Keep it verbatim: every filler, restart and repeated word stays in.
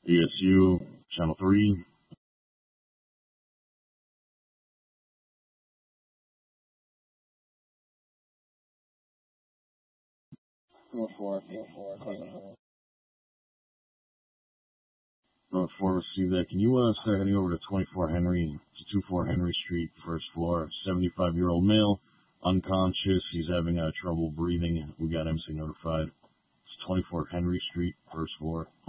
E S U, Channel three. Four, four, four, four, four. Uh, four, receive that. Can you uh, start heading over to twenty-four Henry, to twenty-four Henry Street, first floor. seventy-five-year-old male, unconscious. He's having uh, trouble breathing. We got M C notified. It's twenty-four Henry Street, first floor.